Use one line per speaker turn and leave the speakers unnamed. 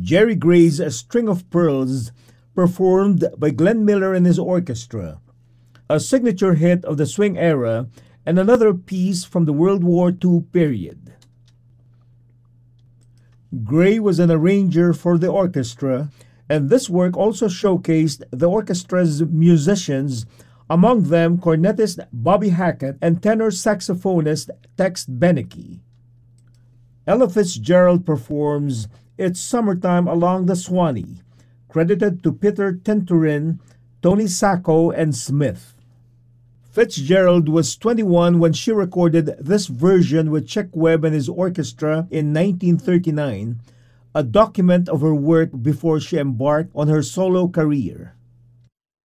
Jerry Gray's A String of Pearls, performed by Glenn Miller and his orchestra, a signature hit of the swing era and another piece from the World War II period. Gray was an arranger for the orchestra, and this work also showcased the orchestra's musicians, among them cornetist Bobby Hackett and tenor saxophonist Tex Beneke. Ella Fitzgerald performs It's Summertime Along the Swanee, credited to Peter Tintorin, Tony Sacco, and Smith. Fitzgerald was 21 when she recorded this version with Chick Webb and his orchestra in 1939, a document of her work before she embarked on her solo career.